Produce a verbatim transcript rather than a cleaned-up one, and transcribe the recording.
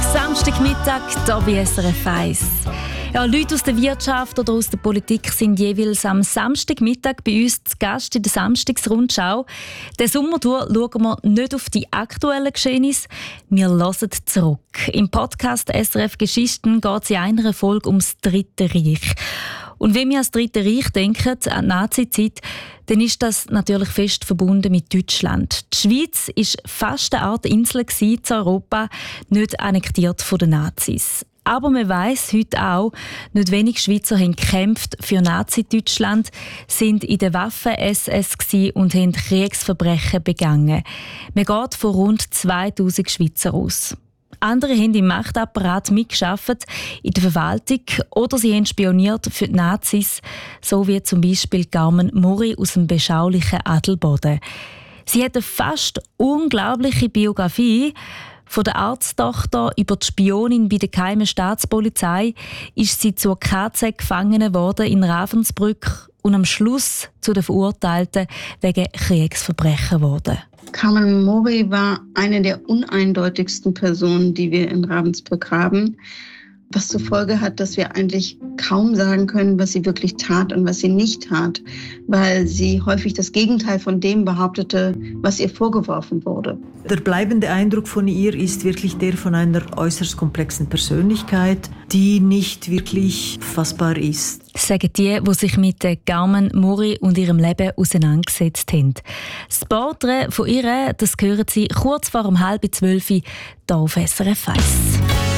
Samstagmittag hier bei S R F eins. Ja, Leute aus der Wirtschaft oder aus der Politik sind jeweils am Samstagmittag bei uns zu Gast in der Samstagsrundschau. Den Sommer durch schauen wir nicht auf die aktuellen Geschehnisse, wir hören zurück. Im Podcast S R F Geschichten geht es in einer Folge ums Dritte Reich. Und wenn wir an das Dritte Reich denken, an die Nazi-Zeit, dann ist das natürlich fest verbunden mit Deutschland. Die Schweiz war fast eine Art Insel zu Europa, nicht annektiert von den Nazis. Aber man weiss heute auch, nicht wenig Schweizer haben gekämpft für Nazi-Deutschland, sind in der Waffen-S S und haben Kriegsverbrechen begangen. Man geht von rund zweitausend Schweizer aus. Andere haben im Machtapparat mitgearbeitet, in der Verwaltung oder sie haben spioniert für die Nazis, so wie zum Beispiel Carmen Mori aus dem beschaulichen Adelboden. Sie hat eine fast unglaubliche Biografie. Von der Arzttochter über die Spionin bei der geheimen Staatspolizei ist sie zur K Z-Gefangenen worden in Ravensbrück und am Schluss zu den Verurteilten wegen Kriegsverbrechen geworden. Carmen Mori war eine der uneindeutigsten Personen, die wir in Ravensbrück haben, was zur Folge hat, dass wir eigentlich kaum sagen können, was sie wirklich tat und was sie nicht tat, weil sie häufig das Gegenteil von dem behauptete, was ihr vorgeworfen wurde. Der bleibende Eindruck von ihr ist wirklich der von einer äußerst komplexen Persönlichkeit, die nicht wirklich fassbar ist. Sagen die, die sich mit Carmen Mori und ihrem Leben auseinandergesetzt haben. Das Porträt von ihr, das hören Sie kurz vor um halb zwölf hier auf S R F eins.